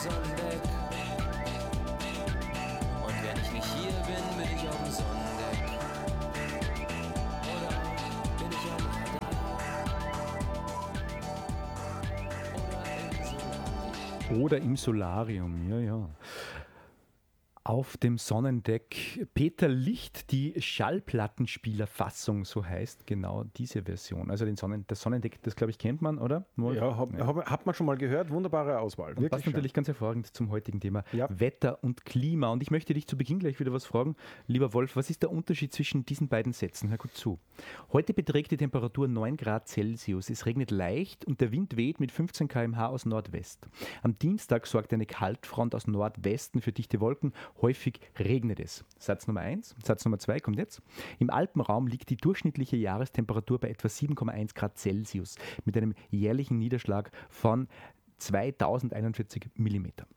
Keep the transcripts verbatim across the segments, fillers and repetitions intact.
Sonnendeck. Und wenn ich nicht hier bin, bin ich auf dem Sonnendeck. Oder bin ich am Radar. Oder im Solarium. Oder im Solarium, ja, ja. Auf dem Sonnendeck Peter Licht, die Schallplattenspielerfassung, so heißt genau diese Version. Also den Sonnen, das Sonnendeck, das glaube ich kennt man, oder? Ja, hab, ja. Hab, hat man schon mal gehört. Wunderbare Auswahl. Und passt natürlich ganz hervorragend zum heutigen Thema ja. Wetter und Klima. Und ich möchte dich zu Beginn gleich wieder was fragen. Lieber Wolf, was ist der Unterschied zwischen diesen beiden Sätzen? Hör gut zu. Heute beträgt die Temperatur neun Grad Celsius. Es regnet leicht und der Wind weht mit fünfzehn Kilometer pro Stunde aus Nordwest. Am Dienstag sorgt eine Kaltfront aus Nordwesten für dichte Wolken. Häufig regnet es. Satz Nummer eins. Satz Nummer zwei kommt jetzt. Im Alpenraum liegt die durchschnittliche Jahrestemperatur bei etwa sieben Komma eins Grad Celsius mit einem jährlichen Niederschlag von zweitausendeinundvierzig Millimeter.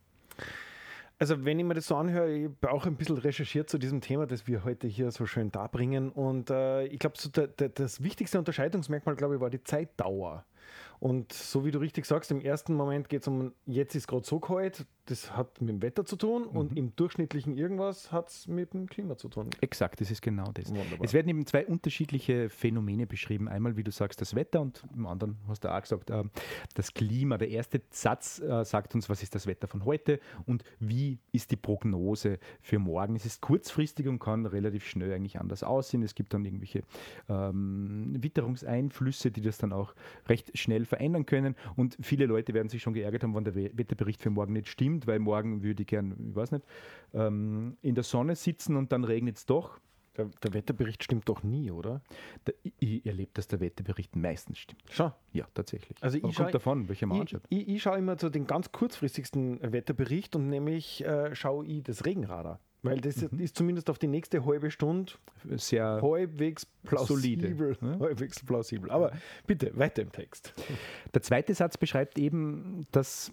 Also wenn ich mir das so anhöre, ich habe auch ein bisschen recherchiert zu diesem Thema, das wir heute hier so schön darbringen. Und äh, ich glaube, so das wichtigste Unterscheidungsmerkmal, glaube ich, war die Zeitdauer. Und so wie du richtig sagst, im ersten Moment geht es um, jetzt ist gerade so kalt, das hat mit dem Wetter zu tun mhm. und im durchschnittlichen irgendwas hat es mit dem Klima zu tun. Exakt, das ist genau das. Wunderbar. Es werden eben zwei unterschiedliche Phänomene beschrieben. Einmal, wie du sagst, das Wetter und im anderen hast du auch gesagt, äh, das Klima. Der erste Satz äh, sagt uns, was ist das Wetter von heute und wie ist die Prognose für morgen. Es ist kurzfristig und kann relativ schnell eigentlich anders aussehen. Es gibt dann irgendwelche ähm, Witterungseinflüsse, die das dann auch recht schnell verändern können und viele Leute werden sich schon geärgert haben, wenn der Wetterbericht für morgen nicht stimmt, weil morgen würde ich gern, ich weiß nicht, ähm, in der Sonne sitzen und dann regnet es doch. Der, der Wetterbericht stimmt doch nie, oder? Der, ich, ich erlebe, dass der Wetterbericht meistens stimmt. Schon? Ja, tatsächlich. Also Aber ich kommt schau, davon, welcher man ich, anschaut. Ich, ich schaue immer zu den ganz kurzfristigsten Wetterbericht und nämlich äh, schaue ich das Regenradar. Weil das mhm. ist zumindest auf die nächste halbe Stunde sehr halbwegs plausibel. solide. Ja? Halbwegs plausibel. Aber bitte, weiter im Text. Der zweite Satz beschreibt eben, dass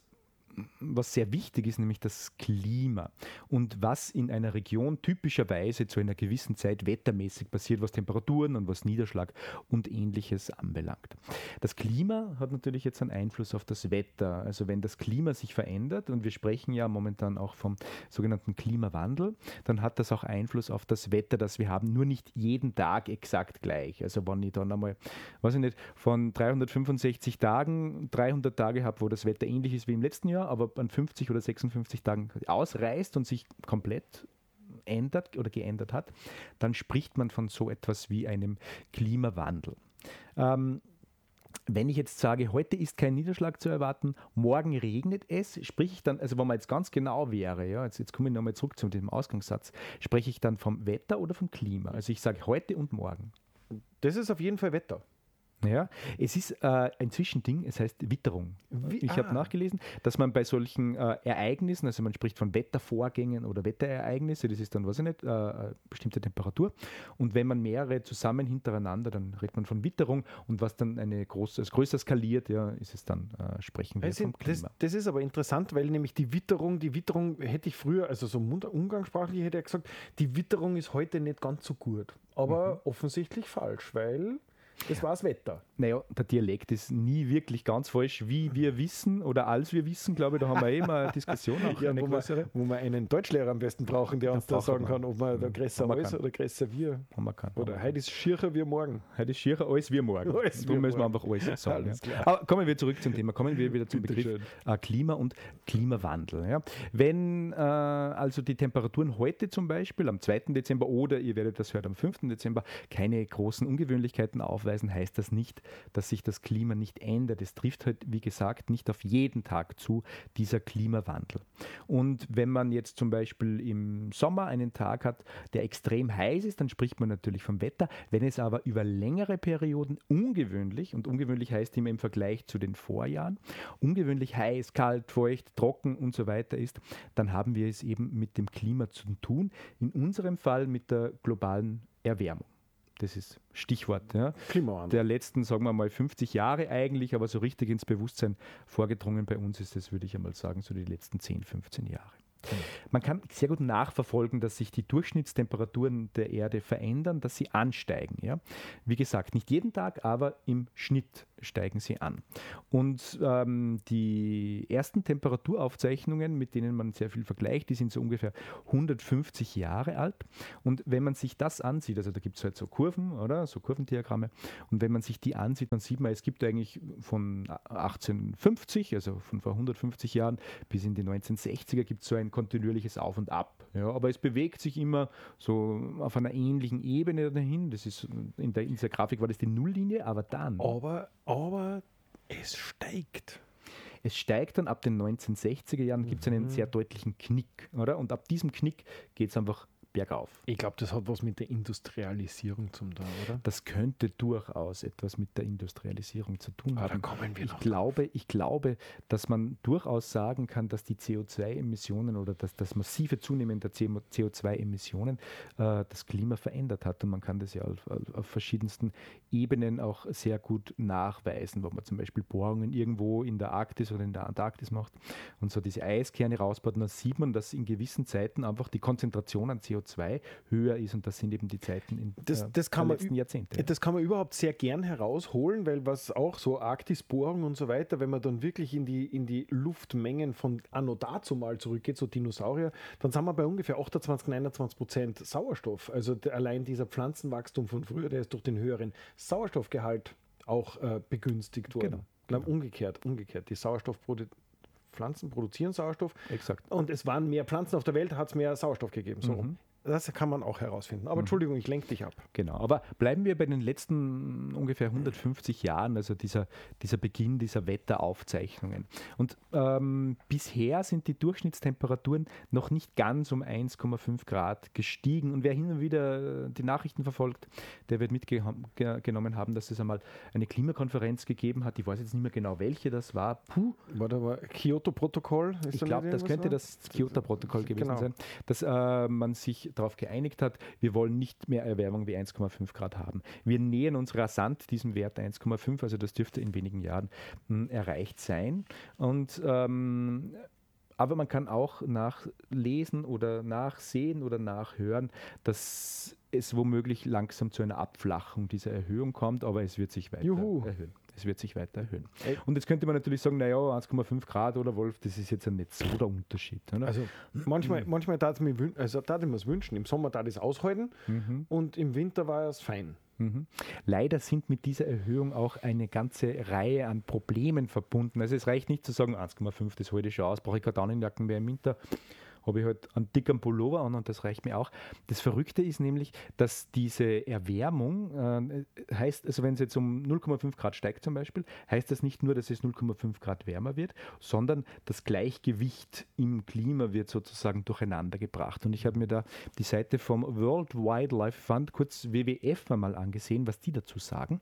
was sehr wichtig ist, nämlich das Klima und was in einer Region typischerweise zu einer gewissen Zeit wettermäßig passiert, was Temperaturen und was Niederschlag und Ähnliches anbelangt. Das Klima hat natürlich jetzt einen Einfluss auf das Wetter. Also wenn das Klima sich verändert, und wir sprechen ja momentan auch vom sogenannten Klimawandel, dann hat das auch Einfluss auf das Wetter, das wir haben, nur nicht jeden Tag exakt gleich. Also wenn ich dann einmal, weiß ich nicht, von dreihundertfünfundsechzig Tagen dreihundert Tage habe, wo das Wetter ähnlich ist wie im letzten Jahr, aber an fünfzig oder sechsundfünfzig Tagen ausreißt und sich komplett ändert oder geändert hat, dann spricht man von so etwas wie einem Klimawandel. Ähm, wenn ich jetzt sage, heute ist kein Niederschlag zu erwarten, morgen regnet es, spreche ich dann, also wenn man jetzt ganz genau wäre, ja, jetzt, jetzt komme ich nochmal zurück zu dem Ausgangssatz, spreche ich dann vom Wetter oder vom Klima? Also ich sage heute und morgen. Das ist auf jeden Fall Wetter. Ja, es ist äh, ein Zwischending, es heißt Witterung. Wie, ich ah. habe nachgelesen, dass man bei solchen äh, Ereignissen, also man spricht von Wettervorgängen oder Wetterereignisse, das ist dann, weiß ich nicht, äh, eine bestimmte Temperatur. Und wenn man mehrere zusammen hintereinander, dann redet man von Witterung und was dann eine große, als größer skaliert, ja, ist es dann, äh, sprechen wir also vom Klima. Das, das ist aber interessant, weil nämlich die Witterung, die Witterung hätte ich früher, also so umgangssprachlich hätte ich gesagt, die Witterung ist heute nicht ganz so gut. Aber mhm. offensichtlich falsch, weil das war das Wetter. Naja, der Dialekt ist nie wirklich ganz falsch, wie wir wissen oder als wir wissen, glaube ich, da haben wir eh immer eine Diskussion. Auch ja, eine wo, wir, wo wir einen Deutschlehrer am besten brauchen, der uns da sagen kann, ob man da größer als oder größer wir. Kann, oder heute ist schierer wie morgen. Heute ist schierer als wir morgen. Alles Da müssen wir einfach alles sagen. Alles ja. Aber kommen wir zurück zum Thema, kommen wir wieder zum Bitte Begriff äh, Klima und Klimawandel. Ja. Wenn äh, also die Temperaturen heute zum Beispiel am zweiten Dezember oder ihr werdet das hören am fünften Dezember keine großen Ungewöhnlichkeiten aufweisen, heißt das nicht, dass sich das Klima nicht ändert. Es trifft halt, wie gesagt, nicht auf jeden Tag zu, dieser Klimawandel. Und wenn man jetzt zum Beispiel im Sommer einen Tag hat, der extrem heiß ist, dann spricht man natürlich vom Wetter. Wenn es aber über längere Perioden ungewöhnlich, und ungewöhnlich heißt immer im Vergleich zu den Vorjahren, ungewöhnlich heiß, kalt, feucht, trocken und so weiter ist, dann haben wir es eben mit dem Klima zu tun. In unserem Fall mit der globalen Erwärmung. Das ist Stichwort. Ja. Klimawandel. Der letzten, sagen wir mal, fünfzig Jahre eigentlich, aber so richtig ins Bewusstsein vorgedrungen bei uns ist das, würde ich einmal sagen, so die letzten zehn, fünfzehn Jahre. Man kann sehr gut nachverfolgen, dass sich die Durchschnittstemperaturen der Erde verändern, dass sie ansteigen. Ja? Wie gesagt, nicht jeden Tag, aber im Schnitt steigen sie an. Und ähm, die ersten Temperaturaufzeichnungen, mit denen man sehr viel vergleicht, die sind so ungefähr hundertfünfzig Jahre alt. Und wenn man sich das ansieht, also da gibt es halt so Kurven, oder? So Kurvendiagramme. Und wenn man sich die ansieht, dann sieht man, es gibt eigentlich von achtzehnhundertfünfzig, also von vor hundertfünfzig Jahren, bis in die neunzehnhundertsechziger gibt es so ein kontinuierliches Auf und Ab. Ja? Aber es bewegt sich immer so auf einer ähnlichen Ebene dahin. Das ist in, der, in dieser Grafik war das die Nulllinie, aber dann. Aber, aber es steigt. Es steigt dann ab den neunzehnhundertsechziger Jahren, gibt es einen Mhm. sehr deutlichen Knick, oder? Und ab diesem Knick geht es einfach bergauf. Ich glaube, das hat was mit der Industrialisierung zu tun, oder? Das könnte durchaus etwas mit der Industrialisierung zu tun Ah, da haben. kommen wir Ich noch. glaube, ich glaube, dass man durchaus sagen kann, dass die C O zwei Emissionen oder dass das massive Zunehmen der C O zwei Emissionen äh, das Klima verändert hat. Und man kann das ja auf, auf verschiedensten Ebenen auch sehr gut nachweisen, wo man zum Beispiel Bohrungen irgendwo in der Arktis oder in der Antarktis macht und so diese Eiskerne rausbaut. Und dann sieht man, dass in gewissen Zeiten einfach die Konzentration an C O zwei höher ist und das sind eben die Zeiten in Das, äh, das, kann der man, letzten ü- Jahrzehnte. das kann man überhaupt sehr gern herausholen, weil was auch so Arktisbohrungen und so weiter, wenn man dann wirklich in die, in die Luftmengen von anno dazu mal zurückgeht, so Dinosaurier, dann sind wir bei ungefähr achtundzwanzig, neunundzwanzig Prozent Sauerstoff. Also der, allein dieser Pflanzenwachstum von früher, der ist durch den höheren Sauerstoffgehalt auch äh, begünstigt worden. Genau. Ich glaube, umgekehrt, umgekehrt. Die Sauerstoffprodu- Pflanzen produzieren Sauerstoff Exakt. und es waren mehr Pflanzen auf der Welt, hat es mehr Sauerstoff gegeben. So. Mhm. Das kann man auch herausfinden. Aber Entschuldigung, ich lenke dich ab. Genau, aber bleiben wir bei den letzten ungefähr hundertfünfzig Jahren, also dieser, dieser Beginn dieser Wetteraufzeichnungen. Und ähm, bisher sind die Durchschnittstemperaturen noch nicht ganz um eins Komma fünf Grad gestiegen. Und wer hin und wieder die Nachrichten verfolgt, der wird mitgenommen haben, dass es einmal eine Klimakonferenz gegeben hat. Ich weiß jetzt nicht mehr genau, welche das war. Puh, War da mal Kyoto-Protokoll? Ist ich da glaube, nicht das irgendwas könnte war? das Kyoto-Protokoll gewesen Genau. sein, dass äh, man sich darauf geeinigt hat, wir wollen nicht mehr Erwärmung wie eins Komma fünf Grad haben. Wir nähern uns rasant diesem Wert eins Komma fünf, also das dürfte in wenigen Jahren mh, erreicht sein. Und ähm, aber man kann auch nachlesen oder nachsehen oder nachhören, dass es womöglich langsam zu einer Abflachung dieser Erhöhung kommt, aber es wird sich weiter Juhu. erhöhen. Es wird sich weiter erhöhen. Ey. Und jetzt könnte man natürlich sagen, naja, eins Komma fünf Grad oder Wolf, das ist jetzt ja nicht so der Unterschied. Oder? Also manchmal, manchmal tat es mir wün- also tat ich mir es wünschen. Im Sommer tat ich es aushalten Mhm. und im Winter war es fein. Mhm. Leider sind mit dieser Erhöhung auch eine ganze Reihe an Problemen verbunden. Also es reicht nicht zu sagen, eins Komma fünf, das halte ich schon aus, brauche ich keine Daunenjacken mehr im Winter, habe ich halt einen dicken Pullover an und das reicht mir auch. Das Verrückte ist nämlich, dass diese Erwärmung, äh, heißt, also wenn es jetzt um null Komma fünf Grad steigt zum Beispiel, heißt das nicht nur, dass es null Komma fünf Grad wärmer wird, sondern das Gleichgewicht im Klima wird sozusagen durcheinander gebracht. Und ich habe mir da die Seite vom World Wildlife Fund, kurz W W F, einmal angesehen, was die dazu sagen.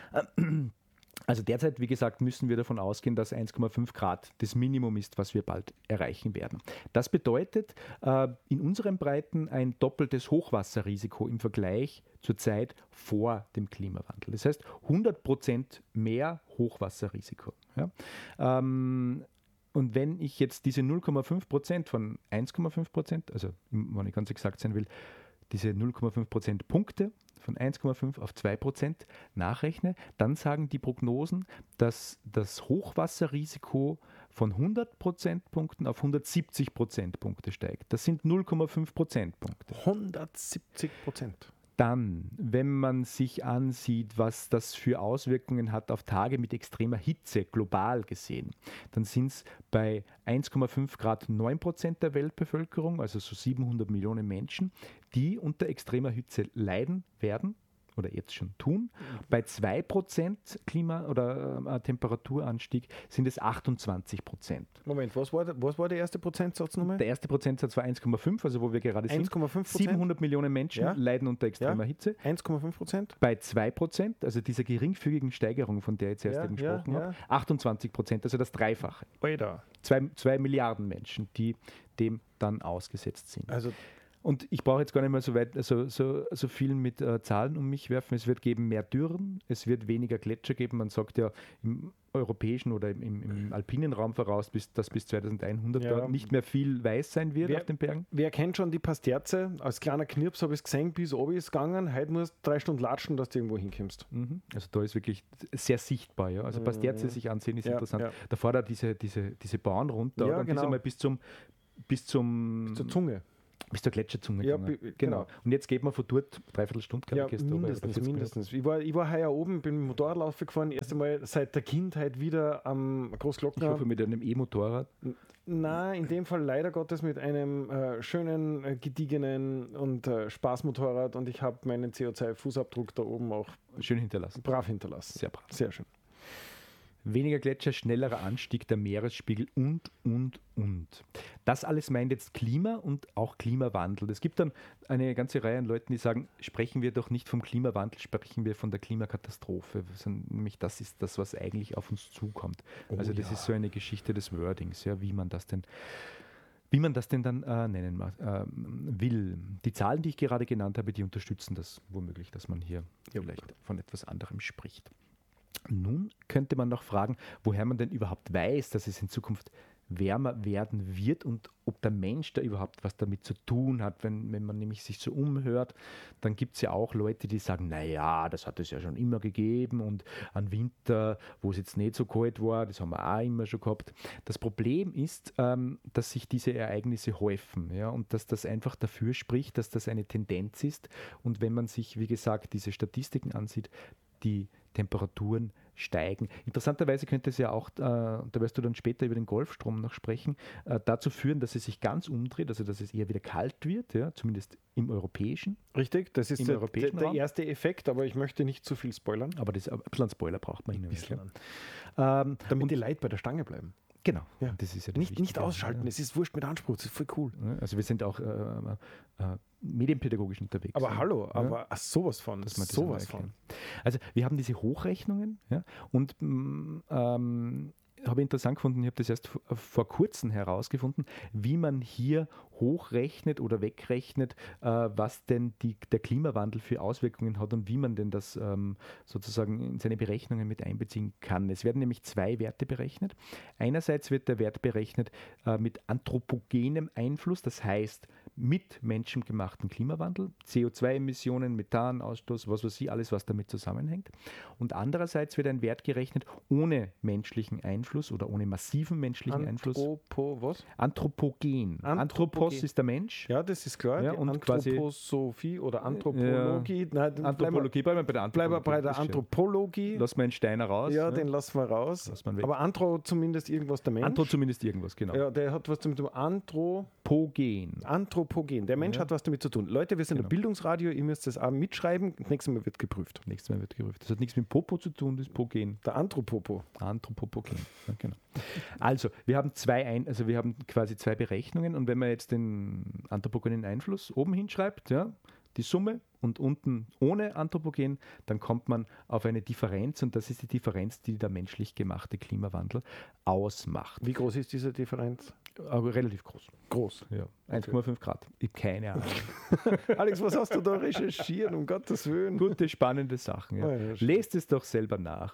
Also derzeit, wie gesagt, müssen wir davon ausgehen, dass eins Komma fünf Grad das Minimum ist, was wir bald erreichen werden. Das bedeutet äh, in unseren Breiten ein doppeltes Hochwasserrisiko im Vergleich zur Zeit vor dem Klimawandel. Das heißt hundert Prozent mehr Hochwasserrisiko. Ja? Ähm, und wenn ich jetzt diese null Komma fünf Prozent von eins Komma fünf Prozent, also wenn ich ganz exakt sein will, diese null Komma fünf Prozent Punkte von eins Komma fünf auf zwei Prozent nachrechne, dann sagen die Prognosen, dass das Hochwasserrisiko von hundert Prozentpunkten auf hundertsiebzig Prozentpunkte steigt. Das sind null Komma fünf Prozentpunkte. hundertsiebzig Prozent. Dann, wenn man sich ansieht, was das für Auswirkungen hat auf Tage mit extremer Hitze global gesehen, dann sind es bei eins Komma fünf Grad neun Prozent der Weltbevölkerung, also so siebenhundert Millionen Menschen, die unter extremer Hitze leiden werden oder jetzt schon tun. Bei zwei Prozent Klima- oder äh, Temperaturanstieg sind es achtundzwanzig Prozent. Moment, was war, der, was war der erste Prozentsatz nochmal? Der erste Prozentsatz war eins Komma fünf, also wo wir gerade sind. eins Komma fünf Prozent? siebenhundert Millionen Menschen Ja. leiden unter extremer Ja. Hitze. eins Komma fünf Prozent? Bei zwei Prozent, also dieser geringfügigen Steigerung, von der ich zuerst Ja, eben ja, gesprochen ja. habe, achtundzwanzig Prozent, also das Dreifache. Alter. Zwei, zwei Milliarden Menschen, die dem dann ausgesetzt sind. Also Und ich brauche jetzt gar nicht mehr so weit, so, so, so viel mit äh, Zahlen um mich werfen. Es wird geben mehr Dürren, es wird weniger Gletscher geben. Man sagt ja im europäischen oder im, im, im alpinen Raum voraus, bis, dass bis zweitausendeinhundert Ja. da nicht mehr viel weiß sein wird Wer- auf den Bergen. Wer kennt schon die Pasterze? Als kleiner Knirps habe ich es gesehen, bis oben ist gegangen. Heute musst du drei Stunden latschen, dass du irgendwo hinkommst. Mhm. Also da ist wirklich sehr sichtbar. Ja. Also Pasterze Mhm. sich ansehen ist Ja, interessant. ja. Da fährt er diese, diese, diese Bahn runter Ja, und bis genau. einmal bis zum bis zum Zur Zunge. bis zur Gletscherzunge Ja, gegangen. bi- genau. genau. Und jetzt geht man von dort dreiviertel Stunde, glaube Ja, ich, gehst du runter, oder mindestens, vierzig Minuten. mindestens. Ich war, ich war heuer oben, bin mit dem Motorradlauf gefahren, erst einmal seit der Kindheit wieder am Ich hoffe Großglockner. mit einem E-Motorrad. Nein, in dem Fall leider Gottes mit einem äh, schönen, äh, gediegenen und äh, Spaßmotorrad und ich habe meinen C O zwei Fußabdruck da oben auch Schön hinterlassen. brav hinterlassen. Sehr brav. Sehr schön. Weniger Gletscher, schnellerer Anstieg der Meeresspiegel und, und, und. Das alles meint jetzt Klima und auch Klimawandel. Es gibt dann eine ganze Reihe an Leuten, die sagen, sprechen wir doch nicht vom Klimawandel, sprechen wir von der Klimakatastrophe. Nämlich das ist das, was eigentlich auf uns zukommt. Oh also das ja. ist so eine Geschichte des Wordings, ja, wie man das denn wie man das denn dann äh, nennen ma- äh, will. Die Zahlen, die ich gerade genannt habe, die unterstützen das womöglich, dass man hier vielleicht von etwas anderem spricht. Nun könnte man noch fragen, woher man denn überhaupt weiß, dass es in Zukunft wärmer werden wird und ob der Mensch da überhaupt was damit zu tun hat. Wenn, wenn man nämlich sich so umhört, dann gibt es ja auch Leute, die sagen, naja, das hat es ja schon immer gegeben und an Winter, wo es jetzt nicht so kalt war, das haben wir auch immer schon gehabt. Das Problem ist, ähm, dass sich diese Ereignisse häufen, ja, und dass das einfach dafür spricht, dass das eine Tendenz ist. Und wenn man sich, wie gesagt, diese Statistiken ansieht, die Temperaturen steigen. Interessanterweise könnte es ja auch, äh, da wirst du dann später über den Golfstrom noch sprechen, äh, dazu führen, dass es sich ganz umdreht, also dass es eher wieder kalt wird, ja, zumindest im europäischen. Richtig, das ist Im der, der, europäischen der Raum? erste Effekt, aber ich möchte nicht zu viel spoilern. Aber das, ein bisschen einen Spoiler braucht man hin und Bisschen wieder. Ähm, Damit und, die Leute bei der Stange bleiben. genau, Ja. und das ist ja das Nicht, nicht Wichtige, ausschalten, ja. es ist wurscht mit Anspruch, das ist voll cool. Ja, also wir sind auch äh, äh, medienpädagisch unterwegs. Aber ja. hallo, Ja. aber ach, sowas von, Dass man das sowas einmal von. erklärt. Also wir haben diese Hochrechnungen, ja, und mm, ähm, habe ich interessant gefunden, ich habe das erst vor, vor kurzem herausgefunden, wie man hier hochrechnet oder wegrechnet, äh, was denn die, der Klimawandel für Auswirkungen hat und wie man denn das ähm, sozusagen in seine Berechnungen mit einbeziehen kann. Es werden nämlich zwei Werte berechnet. Einerseits wird der Wert berechnet äh, mit anthropogenem Einfluss, das heißt mit menschengemachten Klimawandel, C O zwei Emissionen, Methanausstoß, was weiß ich, alles, was damit zusammenhängt. Und andererseits wird ein Wert gerechnet ohne menschlichen Einfluss oder ohne massiven menschlichen Einfluss. Anthropo, was? Anthropogen. Anthropogen. Anthropos ist der Mensch. Ja, das ist klar. Ja, die und quasi- Anthroposophie oder Anthropologie. Nein, dann Anthropologie, bleiben wir bei der Bleiben wir Anthropologie. bei der ist schön. Anthropologie. Lass mal einen Steiner raus. Ja, ne? den lassen wir raus. Lass man weg. Aber Anthro zumindest irgendwas der Mensch. Anthro zumindest irgendwas, genau. ja, der hat was damit zu tun. Anthro, Pogen. Anthropogen. Der Mensch Ja. hat was damit zu tun. Leute, wir sind Genau. ein Bildungsradio, ihr müsst das auch mitschreiben. Das nächste Mal wird geprüft. Nächstes Mal wird gerüft. Das hat nichts mit Popo zu tun, das ist Pogen. Der Anthropopo. Anthropogen. Ja, genau. Also, wir haben zwei ein, also wir haben quasi zwei Berechnungen und wenn man jetzt den anthropogenen Einfluss oben hinschreibt, ja, die Summe und unten ohne Anthropogen, dann kommt man auf eine Differenz und das ist die Differenz, die der menschlich gemachte Klimawandel ausmacht. Wie groß ist diese Differenz? Aber relativ groß. Groß. Ja, eins Komma fünf Grad. Ich habe keine Ahnung. Alex, was hast du da recherchiert, um Gottes Willen? Gute, spannende Sachen. Ja. Ah, ja, stimmt. Lest es doch selber nach.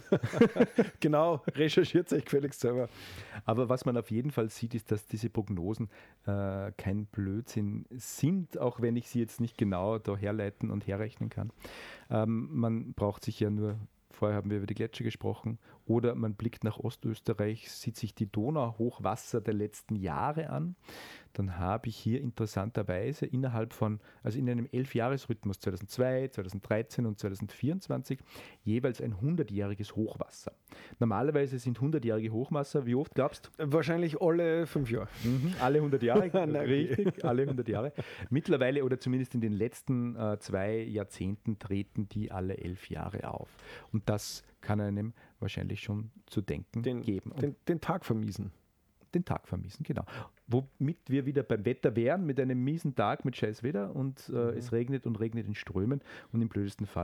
Genau, recherchiert euch gefälligst selber. Aber was man auf jeden Fall sieht, ist, dass diese Prognosen äh, kein Blödsinn sind, auch wenn ich sie jetzt nicht genau da herleiten und herrechnen kann. Ähm, man braucht sich ja nur, vorher haben wir über die Gletscher gesprochen, oder man blickt nach Ostösterreich, sieht sich die Donauhochwasser der letzten Jahre an. Dann habe ich hier interessanterweise innerhalb von, also in einem Elfjahresrhythmus zweitausendzwei, zweitausenddreizehn und zweitausendvierundzwanzig jeweils ein hundertjähriges Hochwasser. Normalerweise sind hundertjährige Hochwasser, wie oft glaubst du? Wahrscheinlich alle fünf Jahre. Mhm, alle hundert Jahre, Na, okay. richtig, alle hundert Jahre. Mittlerweile oder zumindest in den letzten äh, zwei Jahrzehnten treten die alle elf Jahre auf. Und das kann einem wahrscheinlich schon zu denken Den, geben. Und den, den Tag vermiesen. den Tag vermissen, genau. Womit wir wieder beim Wetter wären, mit einem miesen Tag, mit scheiß Wetter und äh, Mhm. es regnet und regnet in Strömen und im blödesten Fall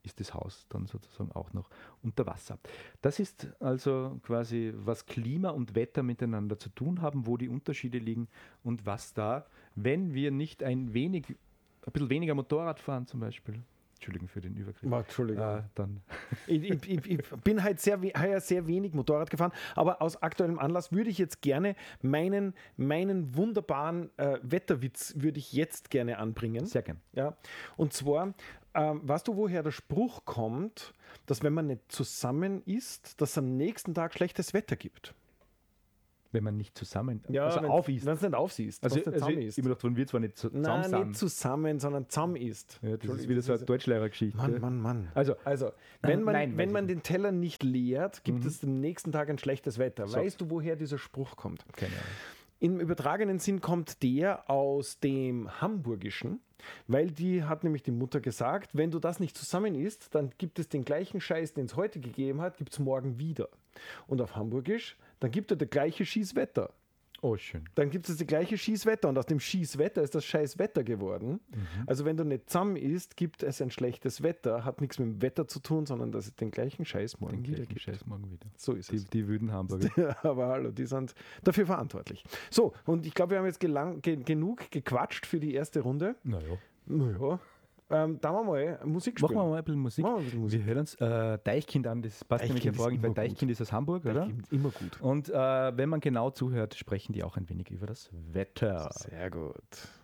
ist das Haus dann sozusagen auch noch unter Wasser. Das ist also quasi, was Klima und Wetter miteinander zu tun haben, wo die Unterschiede liegen und was da, wenn wir nicht ein wenig, ein bisschen weniger Motorrad fahren zum Beispiel, Entschuldigung für den Übergriff. Ma, Entschuldigung. Äh, dann. Ich, ich, ich, ich bin halt sehr, we- heuer sehr wenig Motorrad gefahren, aber aus aktuellem Anlass würde ich jetzt gerne meinen, meinen wunderbaren äh, Wetterwitz würde ich jetzt gerne anbringen. Sehr gern. Ja. Und zwar, ähm, weißt du, woher der Spruch kommt, dass wenn man nicht zusammen ist, dass es am nächsten Tag schlechtes Wetter gibt? Wenn man nicht zusammen, Ja, also wenn auf ist. es nicht aufsiehst, Also, wenn's nicht also zusammen ich ist. immer gedacht, wenn wir zwar nicht zu- zusammen Nein, sind. nicht zusammen, sondern zusammen ist. Ja, das ist Entschuldigung, wieder so eine das ist- Deutschlehrergeschichte. Mann, Mann, Mann. Also, Also, wenn man, Nein, weiß wenn ich man nicht. den Teller nicht leert, gibt Mhm. es am nächsten Tag ein schlechtes Wetter. So. Weißt du, woher dieser Spruch kommt? keine Ahnung. Im übertragenen Sinn kommt der aus dem Hamburgischen, weil die hat nämlich die Mutter gesagt, wenn du das nicht zusammen isst, dann gibt es den gleichen Scheiß, den es heute gegeben hat, gibt es morgen wieder. Und auf Hamburgisch, dann gibt er das gleiche Schießwetter. Oh, schön. Dann gibt es das gleiche Schießwetter und aus dem Schießwetter ist das scheiß Wetter geworden. Also wenn du nicht zusammen isst, gibt es ein schlechtes Wetter, hat nichts mit dem Wetter zu tun, sondern dass es den gleichen Scheiß morgen Den wieder gleichen gibt. Scheiß morgen wieder. So ist Die, es. die wüden Hamburger. Ja, aber hallo, die sind dafür verantwortlich. So, und ich glaube, wir haben jetzt gelang, ge, genug gequatscht für die erste Runde. Naja. Naja, ähm, da machen wir mal Musik spielen. Machen wir mal ein bisschen Musik. Machen wir ein bisschen Musik. Wir hören uns äh, Deichkind an, das passt nämlich Deichkind ist hervorragend, weil immer gut. Deichkind ist aus Hamburg, oder? Immer gut. Und äh, wenn man genau zuhört, sprechen die auch ein wenig über das Wetter. Sehr gut.